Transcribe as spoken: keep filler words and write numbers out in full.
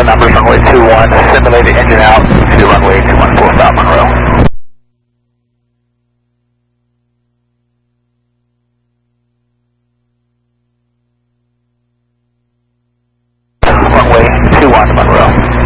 numbers, runway two one, simulated engine out to runway two one four South Monroe. Runway two one Monroe.